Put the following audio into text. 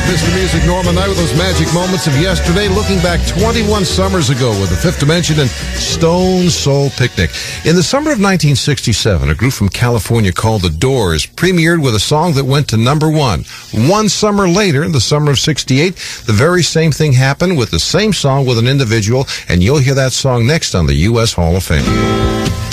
Mr. Music, Norman Knight with those magic moments of yesterday, looking back 21 summers ago with the Fifth Dimension and Stone Soul Picnic. In the summer of 1967, a group from California called The Doors premiered with a song that went to number one. One summer later, in the summer of 68, the very same thing happened with the same song with an individual, and you'll hear that song next on the U.S. Hall of Fame.